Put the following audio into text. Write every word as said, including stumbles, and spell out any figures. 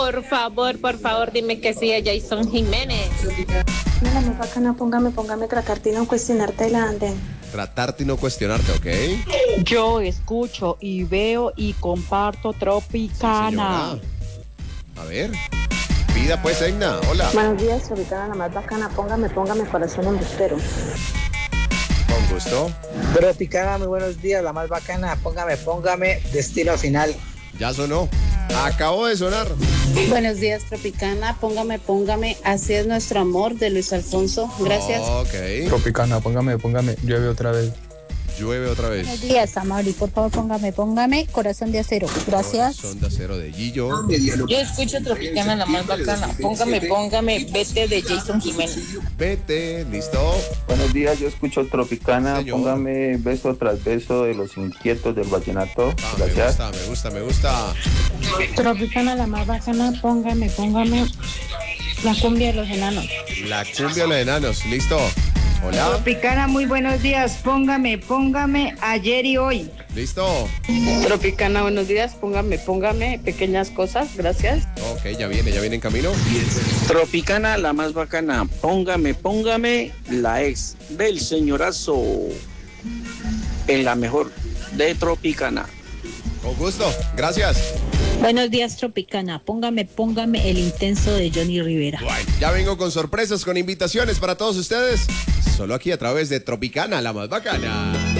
Por favor, por favor, dime que sí, a Jason Jiménez. Mira, muy bacana, póngame, póngame, tratarte y no cuestionarte la anden. Tratarte y no cuestionarte, ¿ok? Yo escucho y veo y comparto Sí, Tropicana. señora. A ver. Pida pues, Egna. Hola. Buenos días, Tropicana, la más bacana, póngame, póngame, corazón embustero. Con gusto. Tropicana, muy buenos días, la más bacana, póngame, póngame, destino final. Ya sonó. Acabó de sonar. Buenos días, Tropicana. Póngame, póngame. Así es nuestro amor de Luis Alfonso. Gracias. Ok. Tropicana, póngame, póngame, llueve otra vez. Llueve otra vez. Buenos días, Amaury, por favor, póngame, póngame, corazón de acero. Gracias. Son de acero de Gillo. Yo escucho Tropicana, la más bacana. Póngame, póngame, vete de Jason Jiménez. Vete, listo. Buenos días, yo escucho Tropicana, Señor. póngame beso tras beso de los inquietos del vallenato. Ah, me Gracias. gusta, me gusta, me gusta. Tropicana, la más bacana, póngame, póngame, la cumbia de los enanos. La cumbia de los enanos, listo. Hola, Tropicana, muy buenos días. Póngame, póngame ayer y hoy. listo. Tropicana, buenos días. Póngame, póngame. Pequeñas cosas. Gracias. Ok, ya viene, ya viene en camino. Tropicana, la más bacana. Póngame, póngame la ex del señorazo en la mejor de Tropicana. Con gusto, gracias. Buenos días, Tropicana, póngame, póngame el intenso de Johnny Rivera. Bueno, ya vengo con sorpresas, con invitaciones para todos ustedes. Solo aquí a través de Tropicana, la más bacana.